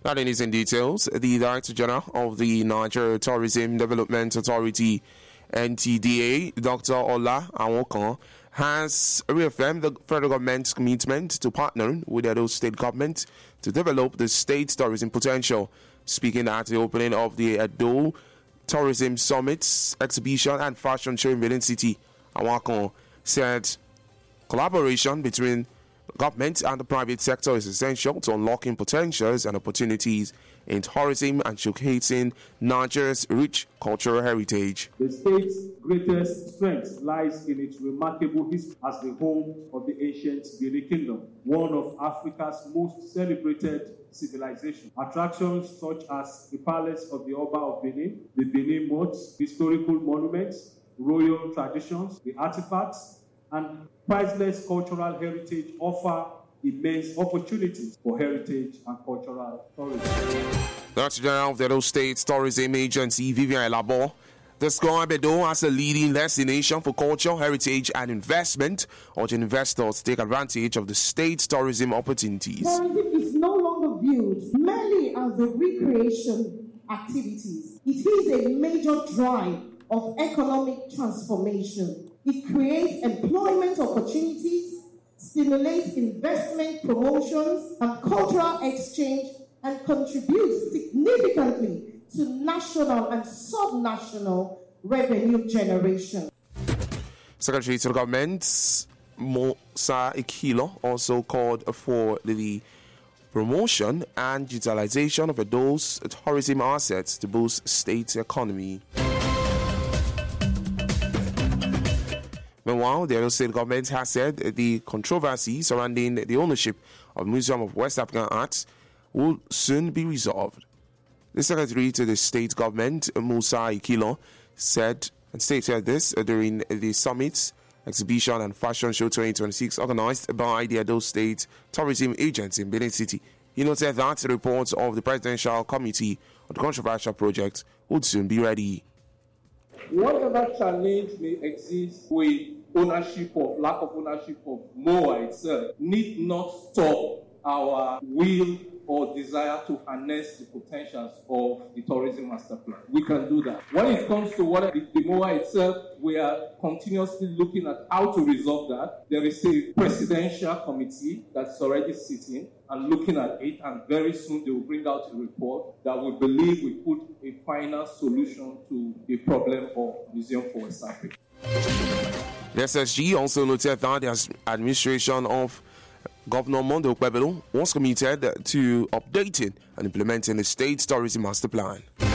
That is in details. The Director General of the Nigeria Tourism Development Authority, NTDA, Dr. Ola Awokan, has reaffirmed the federal government's commitment to partnering with the Edo State government to develop the state's tourism potential. Speaking at the opening of the Edo Tourism Summit exhibition and fashion show in Benin City, Awokan said collaboration between government and the private sector is essential to unlocking potentials and opportunities in tourism and showcasing Nigeria's rich cultural heritage. The state's greatest strength lies in its remarkable history as the home of the ancient Benin Kingdom, one of Africa's most celebrated civilizations. Attractions such as the Palace of the Oba of Benin, the Benin Moats, historical monuments, royal traditions, the artifacts, and priceless cultural heritage offer immense opportunities for heritage and cultural tourism. Director General of the Edo State Tourism Agency, Vivian Elabo, described Edo as a leading destination for culture, heritage, and investment, urging investors to take advantage of the state's tourism opportunities. Tourism is no longer viewed merely as a recreation activities. It is a major drive of economic transformation. It creates employment opportunities, stimulates investment promotions and cultural exchange, and contributes significantly to national and subnational revenue generation. Secretary to the Government, Musa Ikilo, also called for the promotion and utilization of Edo's tourism assets to boost state economy. Meanwhile, the Edo State government has said the controversy surrounding the ownership of Museum of West African Arts will soon be resolved. The secretary to the state government, Musa Ikilo, said and stated this during the summit, exhibition and fashion show 2026 organized by the Edo State Tourism Agency in Benin City. He noted that the reports of the Presidential Committee on the controversial project would soon be ready. Whatever challenge may exist with lack of ownership of MOA itself need not stop our will or desire to harness the potentials of the tourism master plan. We can do that. When it comes to the MOA itself, we are continuously looking at how to resolve that. There is a presidential committee that's already sitting and looking at it, and very soon they will bring out a report that we believe will put a final solution to the problem of Museum for West Africa. The SSG also noted that the administration of Governor Mondo Kwebelo was committed to updating and implementing the state's tourism master plan.